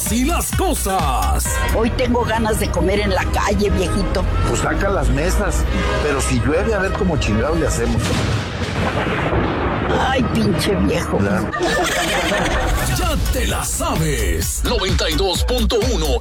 así las cosas. Hoy tengo ganas de comer en la calle, viejito. Pues saca las mesas, pero si llueve, a ver cómo chingado le hacemos. Ay, pinche viejo. Ya te la sabes. 92.1